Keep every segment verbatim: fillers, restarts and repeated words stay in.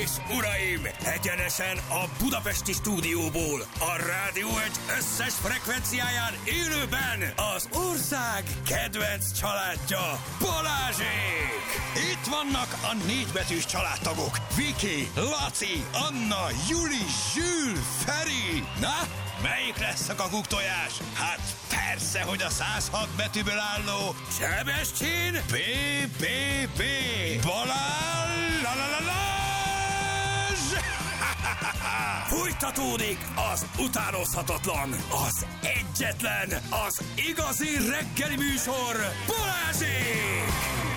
és uraim, egyenesen a budapesti stúdióból, a Rádió egy összes frekvenciáján élőben az ország kedvenc családja, Balázsék! Itt vannak a négybetűs családtagok, Viki, Laci, Anna, Juli, Zsül, Feri. Na, melyik lesz a kakuktojás? Hát persze, hogy a száz hat betűből álló Sebestyén bé bé bé Balázs! La, la, la, la. Folytatódik az utánozhatatlan, az egyetlen, az igazi reggeli műsor, Balázsék!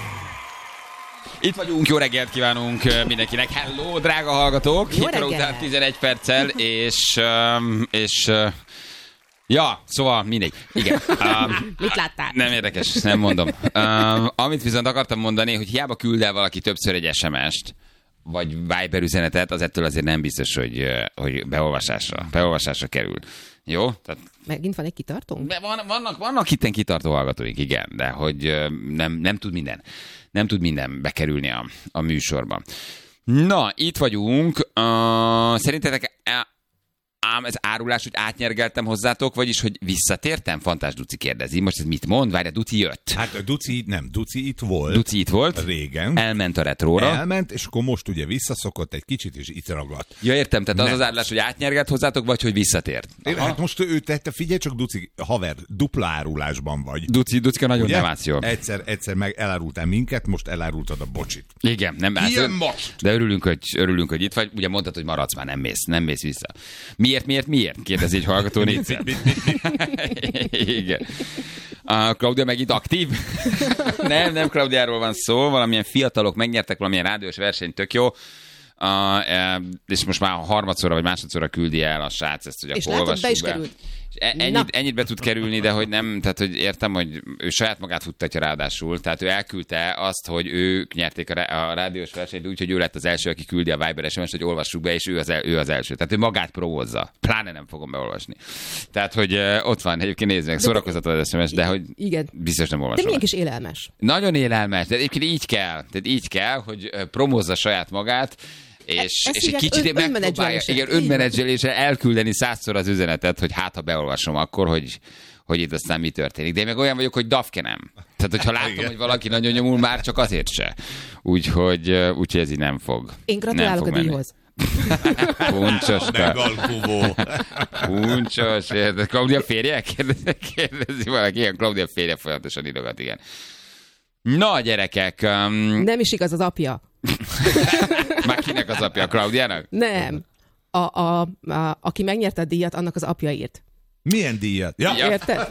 Itt vagyunk, jó reggelt kívánunk mindenkinek. Hello, drága hallgatók! Jó hét óra után tizenegy perccel, és... és ja, szóval mindegy. Igen. Um, Mit láttál? Nem érdekes, nem mondom. Um, amit viszont akartam mondani, hogy hiába küld el valaki többször egy es em est, vagy Viber üzenetet, az ettől azért nem biztos, hogy, hogy beolvasásra, beolvasásra kerül. Jó? Tehát Megint van egy kitartónk? Van, vannak, vannak itten kitartó hallgatóink, igen, de hogy nem, nem tud minden. Nem tud minden bekerülni a, a műsorba. Na, itt vagyunk. Uh, szerintetek ám ez árulás, hogy átnyergeltem hozzátok, vagyis, hogy visszatértem? Fantás Duci kérdezi. Most ez mit mond? Várj, Duci jött. Hát a Duci, nem, Duci itt volt. Duci itt volt. Régen. Elment a retróra. Elment, és akkor most ugye visszaszokott egy kicsit, és itt ragadt. Ja, értem, tehát nem. Az az árulás, hogy átnyergelt hozzátok, vagy hogy visszatért? Aha. Hát most ő tette, figyelj csak, Duci, haver, dupla árulásban vagy. Duci, Ducika nagyon ugye? nem állsz jól. Egyszer, egyszer meg elárultál minket, most elárultad a bocsit. Igen, nem állsz. Ilyen most. De örülünk, hogy, örülünk, hogy itt vagy. Ugye mondtad, hogy maradsz már, nem mész, nem mész vissza. Miért, miért, miért? Kérdezi egy hallgató négyszer. Igen. A Klaudia megint aktív? nem, nem Klaudiáról van szó, valamilyen fiatalok megnyertek valamilyen rádiós versenyt, tök jó. Uh, e, és most már harmadszorra vagy másodszorra küldi el a srác ezt, hogy és akkor látod, be is be. került. E- ennyit, ennyit be tud kerülni, de hogy nem, tehát hogy értem, hogy ő saját magát futtatja ráadásul, tehát ő elküldte azt, hogy ők nyerték a, rá- a rádiós versenyt úgy, hogy ő lett az első, aki küldi a Viber es em est, hogy olvassuk be, és ő az, el- ő az első. Tehát ő magát provózza. Pláne nem fogom beolvasni. Tehát, hogy uh, ott van, egyébként nézd meg, szórakoztató az es em es, de hogy igen. biztos nem De olvasom. milyen kis élelmes. Nagyon élelmes, de egyébként így kell. Tehát így kell, hogy uh, promózza saját magát, és, Ez és egy igen, kicsit ön- megpróbálja, önmenedzselése. igen, önmenedzseléssel elküldeni százszor az üzenetet, hogy hát, ha beolvasom, akkor, hogy, hogy itt aztán mi történik. De én meg olyan vagyok, hogy dafkenem. Tehát, hogyha látom, Igen. hogy valaki nagyon nyomul, már csak azért se. Úgyhogy, úgyhogy ez így nem fog. Én gratulálok a díjhoz. Puncsoska. Megalkuvó. Puncsos. De Klaudia férje? Kérdezi, kérdezi valaki. Igen, Klaudia férje folyamatosan írogat, igen. Na, gyerekek. Um... Nem is igaz az apja. Már kinek az apja? A Klaudiának? Nem. A, a, a, aki megnyerte a díjat, annak az apja írt. Milyen díjat? Ja, Ja. Érted?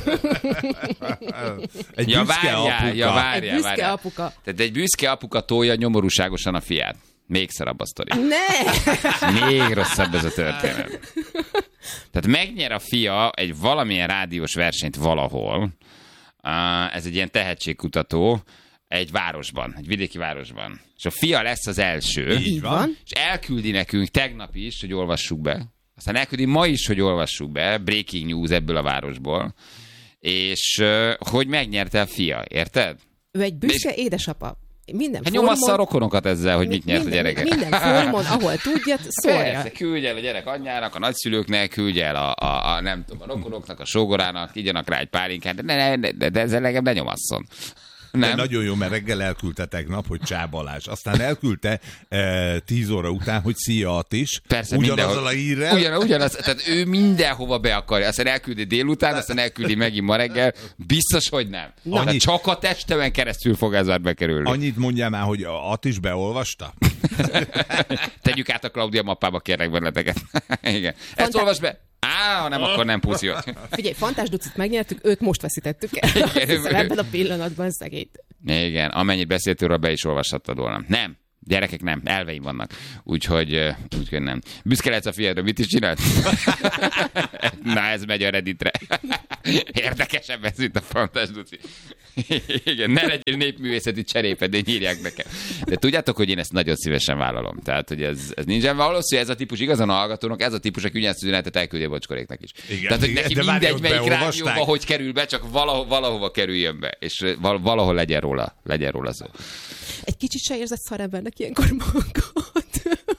egy Ja, büszke várjál, apuka. ja, várjál, Egy büszke várjál. apuka. Tehát egy büszke apuka tolja nyomorúságosan a fiát. Még szarabb a sztori. Ne! Még rosszabb ez a történet. Tehát megnyer a fia egy valamilyen rádiós versenyt valahol. Uh, ez egy ilyen tehetségkutató egy városban, egy vidéki városban. És a fia lesz az első. Így van. És elküldi nekünk tegnap is, hogy olvassuk be. Aztán elküldi ma is, hogy olvassuk be. Breaking news ebből a városból. És uh, hogy megnyerte a fia, érted? Ő egy büszke édesapa. Minden Hát fórumon... nyomassza a rokonokat ezzel, hogy mit nyert minden, a gyereke. Minden fórumon, ahol tudja, szólja. Persze, küldj el a gyerek anyjának, a nagyszülőknek, küldj el a, a, a nem tudom, a rokonoknak, a sógorának, igyanak rá egy pálinkát, de, ne, ne, de, de ezzel legalább ne nyomasszon. De Nem? nagyon jó, mert reggel elküldte tegnap, hogy Csá Balázs. Aztán elküldte e, tíz óra után, hogy szia Attis. Persze, ugyanazzal mindenhol. a hírrel. Ugyan, ugyanaz, tehát ő mindenhova be akarja. Aztán elküldi délután, aztán elküldi megint ma reggel. Biztos, hogy nem. Na, Annyi- csak a testemen keresztül fog ez már bekerülni. Annyit mondjál már, hogy Attis beolvasta? Tegyük át a Klaudia mappába, kérlek benneteket. Igen. Ezt Fantá- olvasd be. Á, ha nem, akkor nem pusziot. Figyelj, Fantás Ducit megnyertük, őt most veszítettük el. Hiszen ebben a pillanatban szegényt. Igen, amennyit beszéltől, be is olvashattad volna. Nem. Gyerekek nem, elveim vannak. Úgyhogy, úgyhogy nem. Büszke lehetsz a fiadra, mit is csinált? Na, ez megy a Redditre. Érdekesebb ez, mint a Fantás Duci. Igen, ne legyen népművészeti cserépedény, írják nekem. De tudjátok, hogy én ezt nagyon szívesen vállalom. Tehát, hogy ez, ez nincsen valószínű, ez a típus igazán a hallgatónak, ez a típus, aki ugyanezt az üzenetet elküldi a bocskoréknak is. Igen, Tehát, hogy igen, neki de várj, mindegy, ott melyik beolvasták? rádióba hogy kerül be, csak valahol, valahova kerüljön be. És val- valahol legyen róla, legyen róla szó. Egy kicsit se érzett szarembernek ilyenkor magad.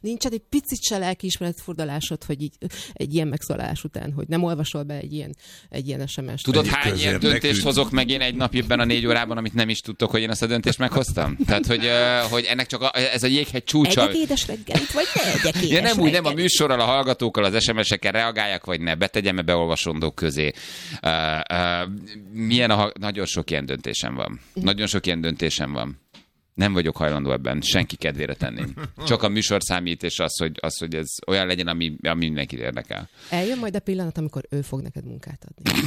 nincs egy picit se lelkiismeretfordulásod, hogy így egy ilyen megszólalás után, hogy nem olvasol be egy ilyen, egy ilyen es em es-t. Tudod, hány ilyen döntést hozok meg én egy nap ebben a négy órában, amit nem is tudtok, hogy én ezt a döntést meghoztam? Tehát, hogy, hogy ennek csak a, ez a jéghegy csúcsa. Egyek édes reggelit, vagy ne egyek édes ja, nem úgy, nem a reggelit. műsorral, a hallgatókkal, az es em es-ekkel reagáljak, vagy ne, betegyem-e beolvasondók közé. Uh, uh, milyen a, nagyon sok ilyen döntésem van. Nagyon sok ilyen döntésem van. Nem vagyok hajlandó ebben senki kedvére tenni. Csak a műsor számít, és az, hogy, az, hogy ez olyan legyen, ami, ami mindenkit érdekel. Eljön majd a pillanat, amikor ő fog neked munkát adni.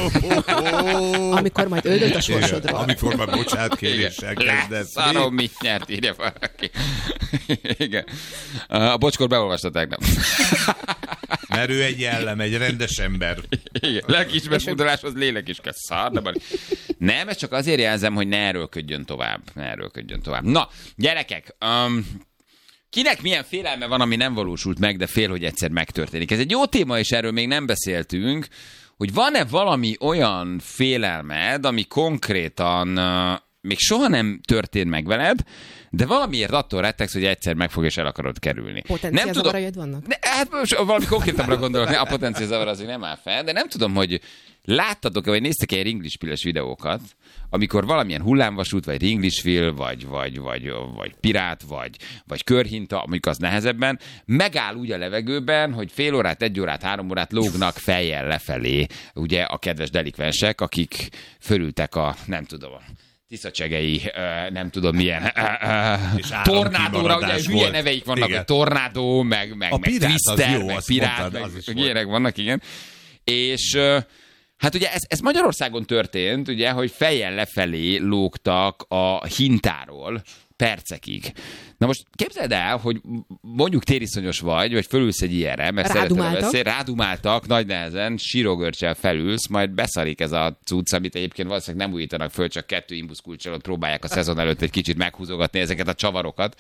Amikor majd ő dönt a sorsodról. Amikor már bocsánatkéréssel kezdett. Szarom, mit nyert, írja valaki. Igen. A bocskor beolvasta tegnap. Mert ő egy jellem, egy rendes ember. Igen. Lelkiismeretforduláshoz lélek is kell. Szar, de bari. Nem, ezt csak azért jelzem, hogy ne erőlködjön tovább. Ne erőlködjön tovább. Na, gyerekek, um, kinek milyen félelme van, ami nem valósult meg, de fél, hogy egyszer megtörténik. Ez egy jó téma, és erről még nem beszéltünk, hogy van-e valami olyan félelmed, ami konkrétan uh, még soha nem történt meg veled, de valamiért attól rettegsz, hogy egyszer meg fog és el akarod kerülni. Potenciálzavaraid vannak? Ne, hát most valami konkrétabbra gondolok, a potenciálzavar azért nem áll fel, de nem tudom, hogy láttatok-e, vagy néztek-e ringlispilles videókat, amikor valamilyen hullámvasút, vagy ringlisfil, vagy, vagy, vagy, vagy pirát, vagy, vagy körhinta, mondjuk az nehezebben, megáll úgy a levegőben, hogy fél órát, egy órát, három órát lógnak fejjel lefelé, ugye a kedves delikvensek, akik fölültek a, nem tudom, tiszacsegei, nem tudom milyen, tornádóra, ugye hülye neveik vannak, a tornádó, meg, meg, meg twister, jó, meg pirát, mondtad, meg, meg ilyenek vannak, igen. És hát ugye ez, ez Magyarországon történt, ugye, hogy fejjel lefelé lógtak a hintáról percekig. Na most képzeld el, hogy mondjuk tériszonyos vagy, vagy fölülsz egy ilyenre, mert rádumáltak. rádumáltak, nagy nehezen, sírógörcsel felülsz, majd beszarik ez a cucc, amit egyébként valószínűleg nem újítanak föl, csak kettő imbuszkulcsolót próbálják a szezon előtt egy kicsit meghúzogatni ezeket a csavarokat.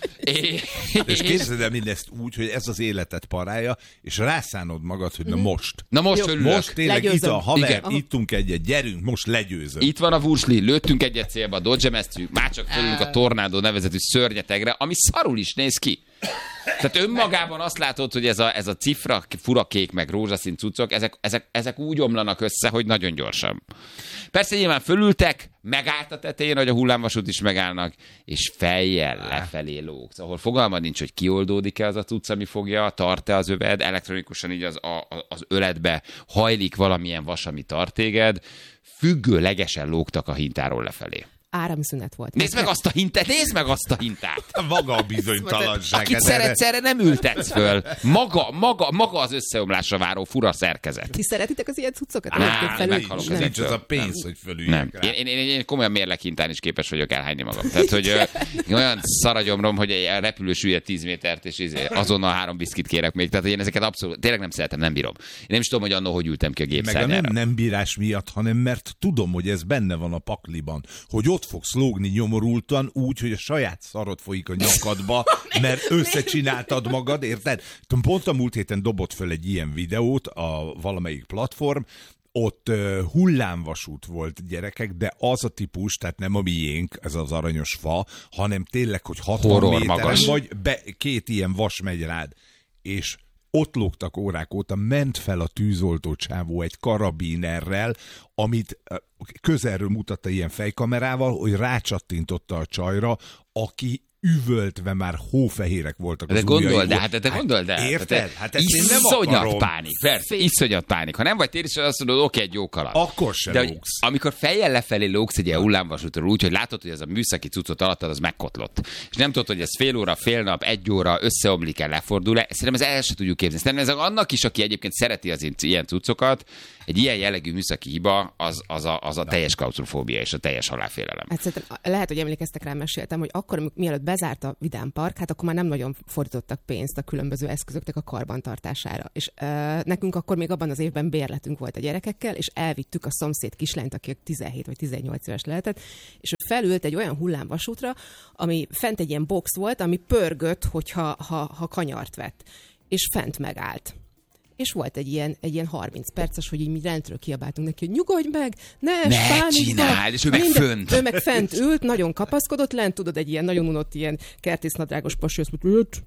és és képzeld el mindezt úgy, hogy ez az életed parája, és rászánod magad, hogy na most. Na most örülök. Most tényleg Legyőzöm. itt a haver, Igen. ittunk egyet, gyerünk, most legyőzöm. Itt van a vursli, lőttünk egyet célba, dodgemeztük, már csak fölülünk a tornádó nevezetű szörnyetegre, ami szarul is néz ki. Tehát önmagában azt látod, hogy ez a, ez a cifra, furakék, meg rózsaszín cuccok, ezek, ezek, ezek úgy omlanak össze, hogy nagyon gyorsan. Persze nyilván fölültek, megállt a tetején, hogy a hullámvasút is megállnak, és fejjel lefelé lógsz. Ahol fogalmad nincs, hogy kioldódik-e az a cucc, ami fogja, tart-e az öved, elektronikusan így az, a, az öledbe hajlik valamilyen vas, ami tart téged, függőlegesen lógtak a hintáról lefelé. Áramszünet volt. Nézd meg azt a hintát, nézd meg azt a hintát! Maga a bizonytalanság. Akit szeretsz, erre nem ültetsz föl. Maga, maga, maga az összeomlásra váró fura szerkezet. Ti szeretitek az ilyen cuccokat? Á, Felül- meghalok nem. Nincs az a pénz, hogy fölüljek Nem. rá. Én, én, én komolyan mérleghintán is képes vagyok elhányni magam. Tehát, hogy ö, olyan szaragyomrom, hogy egy repülő süllyed tíz métert, és izé, azonnal három biszkit kérek még. Tehát, hogy én ezeket abszolút, tényleg nem szeretem, nem bírom. Én nem is tudom, hogy annól hogy ültem ki a Meg a nem, gépszárnyára. nem bírás miatt, hanem mert tudom, hogy ez benne van a pakliban, hogy ott fogsz lógni nyomorultan úgy, hogy a saját szarod folyik a nyakadba, mert összecsináltad magad, érted? Pont a múlt héten dobott föl egy ilyen videót a valamelyik platform, ott uh, hullámvasút volt, gyerekek, de az a típus, tehát nem a miénk, ez az aranyos fa, hanem tényleg, hogy hatvan Horror méteren magas. vagy, be, két ilyen vas megy rád, és ott lógtak órák óta, ment fel a tűzoltó csávó egy karabinerrel, amit közelről mutatta ilyen fejkamerával, hogy rácsattintotta a csajra, aki üvöltve már hófehérek voltak az De gondold ujjai. el, hát te gondold el. Érted? Hát ezt én nem iszonyat akarom. pánik, persze, iszonyat pánik. Ha nem vagy tér, azt mondod, oké, egy jó kaland. Akkor sem De hogy lógsz. amikor fejjel lefelé lógsz egy ilyen hullámvasútról úgy, hogy látod, hogy ez a műszaki cuccot alattad, az megkotlott. És nem tudod, hogy ez fél óra, fél nap, egy óra összeomlik-e, lefordul-e. Szerintem ez el sem tudjuk képzelni. Szerintem ez annak is, aki egyébként szereti az ilyen cuccokat, egy ilyen jellegű műszaki hiba, az, az a, az a teljes klaustrofóbia és a teljes halálfélelem. Hát szerintem lehet, hogy emlékeztek rá, meséltem, hogy akkor, mielőtt bezárt a Vidám Park, hát akkor már nem nagyon fordítottak pénzt a különböző eszközöknek a karbantartására. És uh, nekünk akkor még abban az évben bérletünk volt a gyerekekkel, és elvittük a szomszéd kislányt, aki tizenhét vagy tizennyolc éves lehetett, és ő felült egy olyan hullámvasútra, ami fent egy ilyen box volt, ami pörgött, hogyha ha, ha kanyart vett. És fent megállt. És volt egy ilyen, egy ilyen harminc perces, hogy így mi rendről kiabáltunk neki, hogy nyugodj meg, ne, Ne pánikba. csináld, és ő meg Minden- fönt. Ő meg fent ült, nagyon kapaszkodott, lent tudod, egy ilyen nagyon unott, ilyen kertésznadrágos pasi, azt mondta,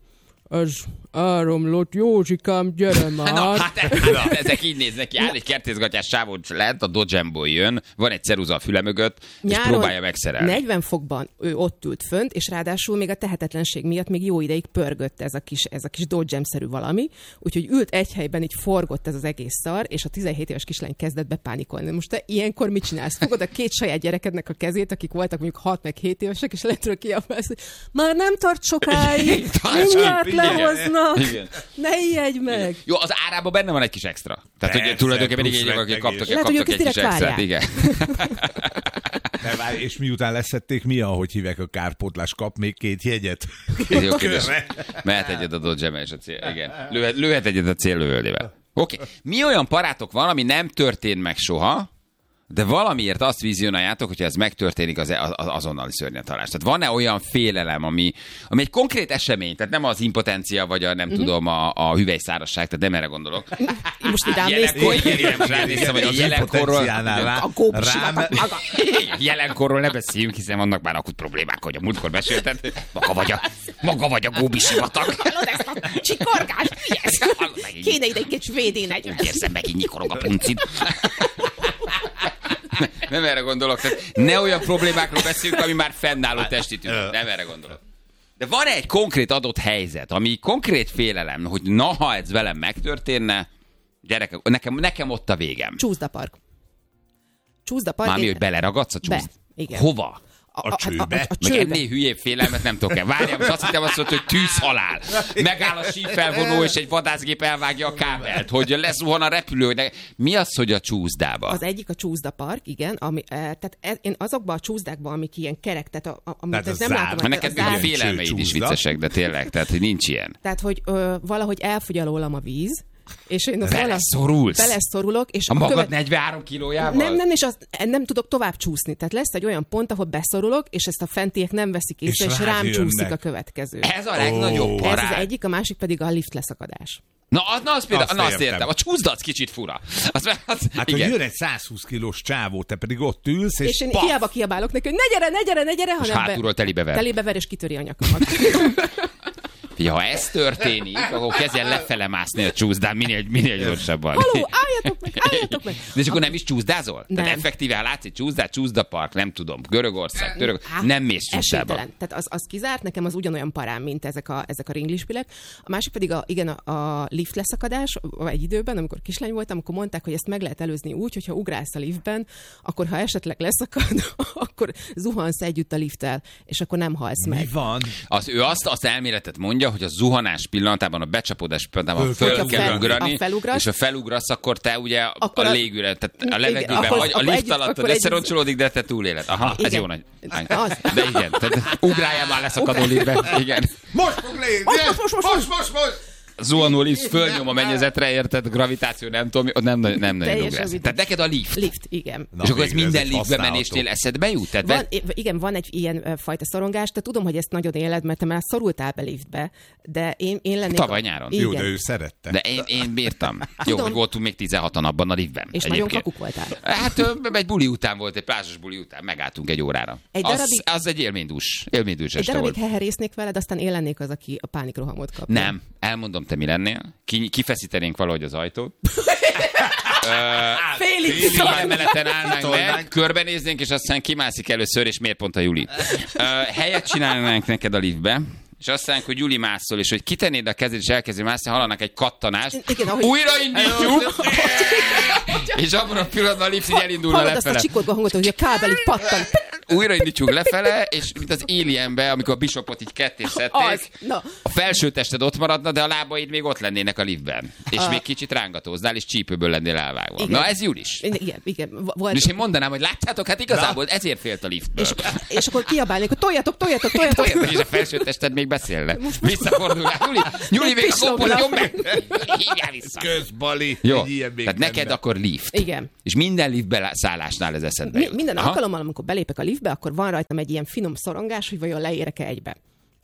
ez áramlott, Józsikám, gyere már. Na, hát, hát ezek így néznek ki. Áll egy kertészgatyás sávon lent, a Dodgemból jön, van egy ceruza a füle mögött, és Nyáron próbálja megszerelni. negyven fokban ő ott ült fönt, és ráadásul még a tehetetlenség miatt még jó ideig pörgött ez a kis, ez a kis Dodgem-szerű valami, úgyhogy ült egy helyben, így forgott ez az egész szar, és a tizenhét éves kislány kezdett bepánikolni. Most te ilyenkor mit csinálsz? Fogod a két saját gyerekednek a kezét, akik voltak mondjuk hat meg hét évesek, és lehetről kiabálsz, hogy már nem tart sokáig, mindjárt lehoznak, ne ijedj meg! Jó, az árában benne van egy kis extra. Tehát, Persze, hogy tulajdonképpen így akik megtegés. kaptak, Lehet, kaptak hogy egy ők kis direkt extrát. várják. Igen. De várj, és miután leszették, mi, ahogy hívják a kárpótlás, kap még két jegyet? Ez jó kérdés. Mehet egyet a Dodge-emmel és a cél. Igen. Lőhet, lőhet egyet a céllövöldével. Oké. Okay. Mi olyan parátok van, ami nem történt meg soha, de valamiért azt vizionáljátok, hogyha ez megtörténik, az, az azonnali szörnyetalás. Tehát van-e olyan félelem, ami, ami egy konkrét esemény, tehát nem az impotencia, vagy a nem mm-hmm. tudom, a, a hüvelyszárasság, tehát nem erre gondolok. Most itt rám Jelenkor, néztél? igen, most ránéztem, hogy a Az jelenkorról, impotenciánál rá- A góbi rám- sivatag maga. jelenkorról ne beszéljünk, hiszen vannak már akut problémák, hogy a múltkor mesélted. Maga vagy a, maga vagy a góbi sivatag. Hallod ezt a csikorgást? Mi ez? Kéne ide egy kis védén egy. Érzem, megint nyikorog a puncid. Nem erre gondolok. Tehát ne olyan problémákról beszéljünk, ami már fennálló testi tünet. Nem erre gondolok. De van egy konkrét adott helyzet, ami konkrét félelem, hogy na, ha ez velem megtörténne, gyerekek, nekem, nekem ott a végem. Csúszdapark. Csúszdapark. Mármi, hogy beleragadsz a csúszt? Be, igen. Hova? A csőbe? A, a, a Meg csőbe. ennél hülyébb félelmet nem tudok el. Várjál, most azt hittem azt mondta, hogy tűzhalál. Megáll a sífelvonó, és egy vadászgép elvágja a kábelt, hogy lezuhan a repülő. De mi az, hogy a csúszdába? Az egyik a csúszdapark, igen, ami, eh, tehát ez, én azokban a csúszdákban, amik ilyen kerek, tehát a, a, amit Tehát a nem zár. látom. Mert a- neked a még a zár- félelmeid is csúszda. viccesek, de tényleg, tehát hogy nincs ilyen. Tehát, hogy ö, valahogy elfogy alólam a víz, és én az Beleszorulsz? beleszorulok, és A magad követ- negyvenhárom kilójával? Nem, nem, és azt, nem tudok tovább csúszni. Tehát lesz egy olyan pont, ahol beszorulok, és ezt a fentiek nem veszik észre, És és, rád rám jönnek. csúszik a következő. Ez a legnagyobb Ó. Ez az parád. egyik, a másik pedig a lift leszakadás. Na, az, na, az például, Azt na, azt értem. értem. A csúszda az kicsit fura. Az, az, Hát, igen. hogy jön egy százhúsz kilós csávó, te pedig ott ülsz, és, És én paf! hiába kiabálok neki, hogy ne gyere, ne gyere, ne gyere, És hanem hátulról telibe ver. telibe ver, és kitöri a nyakamat. Ja, ha ez történik, akkor kezdjen lefele mászni a csúszdán minél, minél gyorsabban. Haló, álljatok meg, álljatok meg! De és akkor nem is csúszdázol? Nem. Tehát effektíve, ha látsz egy csúszdát, csúszdapark, nem tudom, Görögország, Török, Á, nem mész csúszdába. esélytelen. Tehát az, az kizárt, nekem az ugyanolyan parám, mint ezek a, ezek a ringlispilek. A másik pedig a, igen, a, a lift leszakadás, egy időben, amikor kislány voltam, akkor mondták, hogy ezt meg lehet előzni úgy, hogyha ugrálsz a liftben, akkor ha esetleg leszakad, akkor zuhansz együtt a lifttel, és akkor nem halsz Mi meg. van? Az, ő azt az elméletet mondja, hogy a zuhanás pillanatában, a becsapódás pillanatában Föl- föl Hogyha kell fel- ugrani, ha felugrasz- és ha felugrasz, akkor te ugye Akkor a a- légűre, tehát a Igen, levegőben akkor- vagy, a akkor lift együtt- alatt akkor összeroncsolódik, de te túléled. Aha, ez Igen. jó nagy. Az. De igen, tehát ugráljál már leszakadó liftbe. Igen. Most fog lépni! Most, most, most, most, most, most, most! Zuhanó lift fölnyom a mennyezetre, érted? Gravitáció, nem tudom, mi- nem, nem, nem nagyon Teljesen ugrálsz. vicces. Tehát neked a lift. Lift, igen. Na, És akkor ez végre, ez minden egy liftbe használható. menésnél eszedbe jut? Tehát Van, be- igen, van egy ilyen ö, fajta szorongás, te tudom, hogy ezt nagyon éled, mert te már szorultál be liftbe, de én, én lennék... Tavaly a- nyáron. Igen. Jó, de ő szerette. De én, én bírtam. Jó, Tudom. hogy voltunk még tizenhatan abban a liftben. És nagyon egyébként. kakuk voltál. Hát ö, egy buli után volt, egy plázsos buli után, megálltunk egy órára. Egy az, darabig- az egy élménydús, élménydús Egy este darabig volt. heherésznék veled, aztán én lennék az, aki a pánikrohamot kapja. Nem, elmondom, te mi lennél. Ki, kifeszítenénk valahogy az ajtót. Félig Fél emeleten állnánk Tolnánk. meg, körbenéznénk, és aztán kimászik először, és miért pont a Juli. Ö, helyet csinálnánk neked a liftbe, és azt mondják, hogy Juli mászol, és hogy kitennéd a kezed, és elkezdi mászni, hallanak egy kattanást, Igen, ahogy- újraindítjuk, és abban a pillanatban a lift így elindulna Hallod azt a lefele. csikorgó hangot, hogy a kábel így pattan. Újraindítjuk lefele, és mint az Alienbe, amikor a Bishopot így ketté Az, szedték, na. a felső tested ott maradna, de a lábaid még ott lennének a liftben. És A- még kicsit rángatóznál, és csípőből lennél elvágva. Igen. Na ez Julis. Igen, igen. v- Volt. És én mondanám, hogy láttátok, hát igazából ezért félt a liftből. És, és akkor kiabálnék, hogy toljatok, toljatok, toljatok. Olyan, és a felső tested még beszélne. Visszafordulnál. Nyuli, Nyuli még a Pislogna. gombot, nyom meg. Hívjál vissza. Közbali. Jó, egy ilyen még tehát neked benne. akkor lift. Igen. És minden liftbe szállásnál ez eszedbe Mi, jut. minden Aha. alkalommal, amikor belépek a liftbe, akkor van rajtam egy ilyen finom szorongás, hogy vajon leérek-e egybe.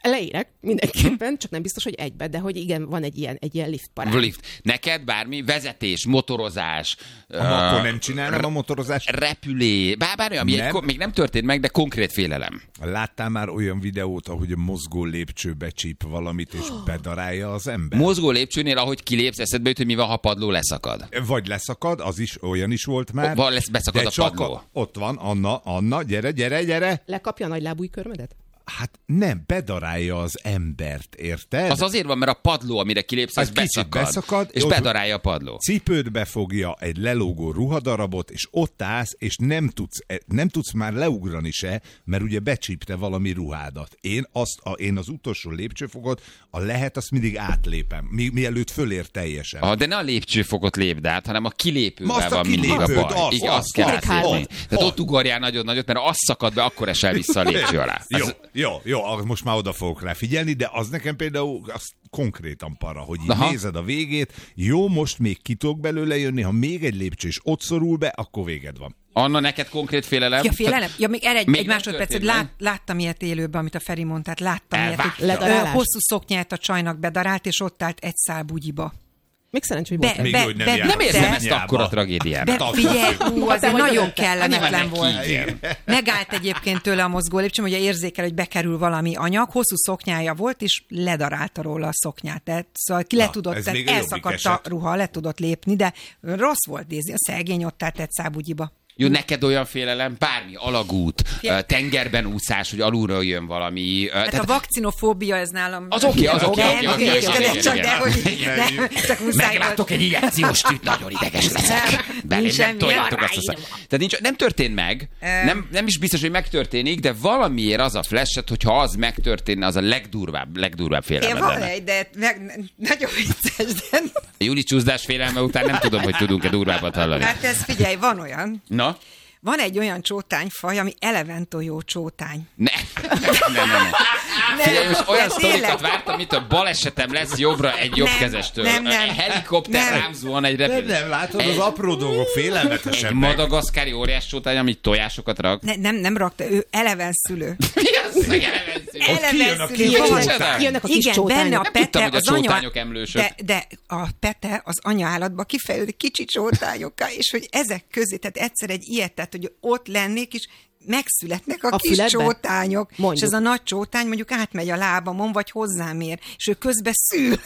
Leírek mindenképpen, csak nem biztos, hogy egybe, de hogy igen, van egy ilyen, egy ilyen lift parád. Lift. Neked bármi vezetés, motorozás, uh, akkor nem csinálom a motorozást? Repülé, bár, bármi, ami nem. Egy, még nem történt meg, de konkrét félelem. Láttál már olyan videót, ahogy a mozgó lépcsőbe csíp valamit, és bedarálja az ember? Mozgó lépcsőnél, ahogy kilépsz, eszedbe jut, hogy mi van, ha padló leszakad. Vagy leszakad, az is, olyan is volt már. Van, lesz, beszakad de a csak padló. A, ott van, Anna, Anna, gyere, gyere, gyere. Lekapja a nagy lábúj körmedet? Hát nem, bedarálja az embert, érted? Az azért van, mert a padló, amire kilépsz, az, Az kicsit beszakad, beszakad, és ott bedarálja a padló. Cipőt befogja egy lelógó ruhadarabot, és ott állsz, és nem tudsz, nem tudsz már leugrani se, mert ugye becsípte valami ruhádat. Én, azt, a, én az utolsó lépcsőfokot, a lehet, azt mindig átlépem, mi, mielőtt fölér teljesen. Ah, de ne a lépcsőfokot lépd át, hanem a kilépővel Azt a van mindig a kilépőt, baj. az, Igen, az, azt kell az, átlépni. az, Tehát az. ott ugorjál nagyon-nagyot, mert az szakad be, akkor esel vissza a lépcső alá. Jó, Az... jó, jó, most már oda fogok rá figyelni, de az nekem például az konkrétan para, hogy így Aha. nézed a végét, jó, most még ki tudok belőle jönni, ha még egy lépcső is ott szorul be, akkor véged van. Anna, neked konkrét félelem? Ja, félelem? Ja, még erre egy, Még egy nem másodpercet. történt meg? Lát, láttam ilyet élőben, amit a Feri mondta, tehát láttam ilyet, hogy Elvágta. Ledarálás? ö, hosszú szoknyát a csajnak bedarált, és ott állt egy szál bugyiba. Még szerencsé, hogy Be- volt. Még be- jó, hogy nem be- jár. Nem érzem De- ezt akkora tragédiának. Be, figyelj, ú, az te vagy nagyon a te. kellemetlen volt. Igen. Megállt egyébként tőle a mozgó lépcsőn, ugye érzékel, hogy bekerül valami anyag, hosszú szoknyája volt, és ledarálta róla a szoknyát. Tehát, szóval ki le Na, tudott, ez tehát még a jobbik elszakadt a eset. ruha, le tudott lépni, de rossz volt, Dézi, a szegény ott állt egy szál bugyiba. Jó, neked olyan félelem, bármi, alagút, ö, tengerben úszás, hogy alulról jön valami. ö, Hát tehát a vakcinofóbia, ez nálam... Az oké, az oké, Nem, oké, oké, oké, oké, oké, de oké, csak oké. de, hogy nem, csak muszáj Meglátok egy injekciós tűt, nagyon ideges leszek. Belém Nincs nem semmi toljátok azt a arányom. szá- Tehát nincs, nem történt meg, nem, nem is biztos, hogy megtörténik, de valamiért az a flashet, hogyha az megtörténne, az a legdurvább, legdurvább Én félelem van lenne. egy, de meg, nagyon vicces, de... A Júli csúszdás félelme után nem tudom, hogy tudunk-e durvábbat hallani. Hát ez figyelj, van olyan. Na? Van egy olyan csótányfaj, ami eleventojó csótány. Ne, ne, ne, ne. Figyelj, most olyan de sztorikat tényleg. vártam, mint a balesetem lesz jobbra egy jobbkezestől. Nem, nem. Egy helikopter Nem. rám zuhan egy Nem, repülő. nem, látod, Egy- az apró dolgok Egy félelmetesebbek. madagaszkári óriás csótány, ami tojásokat rak. Ne, nem, nem rakta, ő eleven szülő. Mi az, hogy elvensző? Ott kijön a kis Eleven csótány. Kijönnek a kis Igen, csótányok. benne a Nem pete, tudtam, hogy a az anya... csótányok emlősök. De, de a pete az anyaállatba kifejlődik kicsi csótányokká, és hogy ezek közé, tehát egyszer egy ilyet, tehát hogy ott lennék, és megszületnek a, A kis füledbe? csótányok, Mondjuk. és ez a nagy csótány mondjuk átmegy a lábamon, vagy hozzám ér, és ő közben szül.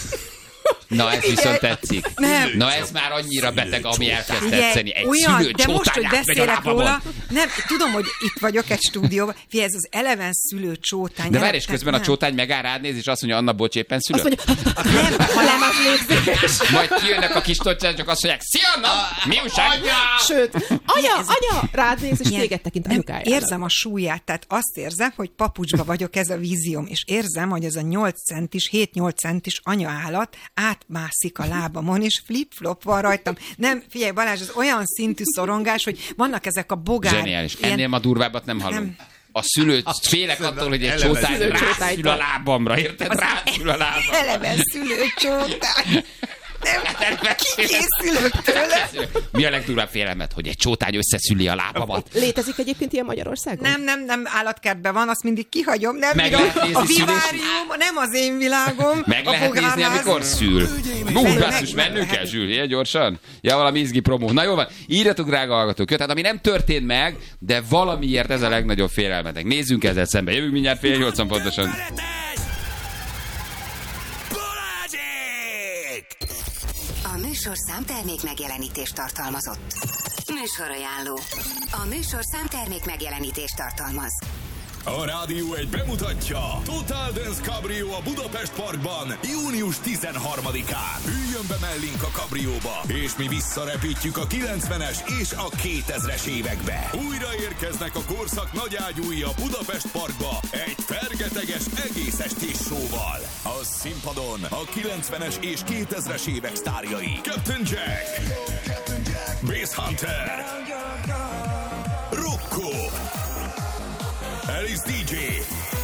Na, ez viszont tetszik. Nem. Na, ez már annyira beteg, ami elkezd Figyelj, tetszeni. Egy olyan, szülő de most, hogy csótány átmegy a beszélek lábamon. róla, nem, tudom, hogy itt vagyok egy stúdióban, figyelj, ez az eleven szülő csótány. De várj, és Tehát közben a nem. csótány megáll rád néz, és azt mondja, Anna, bocs, éppen szülő. Azt mondja, Nem, hanem az lépzés. Majd kijönnek a kis tocsán, csak azt mondják, szia, Anna, mi újság? sőt, anya, ez- anya, rád néz, és Ilyen- téged tekint nem, anyukájára. érzem a súlyát, tehát azt érzem, hogy papucsba vagyok, ez a vízióm, és érzem, hogy ez a nyolc centis, hét-nyolc centis anyaállat átmászik a lábamon, és flip-flop van rajtam. Nem, figyelj Balázs, ez olyan szintű szorongás, hogy vannak ezek a bogár... Zseniális. ilyen- Ennél ma durvábbat nem hallunk. Nem. A szülő félek attól, hogy egy Eleve csótány szülő rászül a csótány. lábamra, érted? Rászül a lábamra. Eleve szülő csótány. Nem, kikészülök tőle. Mi a legdurvább félelmet, hogy egy csótány összeszüli a lábamat? Létezik egyébként ilyen Magyarországon? Nem, nem, nem, állatkertben van, azt mindig kihagyom. Nem, Meg bírom. lehet nézni A szülés- vivárium nem az én világom. Meg a lehet nézni, bogárház. amikor szül. Bú, Meg- basszus, meg mennünk kell, lehet. Zsül, ilyen gyorsan? Ja, valami izgi promó. Na jó van, írjatok, drága hallgatók. Jó, tehát ami nem történt meg, de valamiért ez a legnagyobb félelmetek. Nézzünk ezzel szembe. Jövünk mindjárt fél nyolcan pontosan. Balázsék! A műsorszám termék megjelenítést tartalmazott. Műsorajánló. A műsorszám termék megjelenítést tartalmaz. A Rádió egy bemutatja Total Dance Cabrio a Budapest Parkban június tizenharmadikán. Üljön be mellénk a kabrióba, és mi visszarepítjük a kilencvenes és a kétezres évekbe. Újra érkeznek a korszak nagyágyúi a Budapest Parkba egy fergeteges egész estés showval. A színpadon a kilencvenes és kétezres évek sztárjai Captain Jack, Bass Hunter, Rocco, Alice dé dzsé,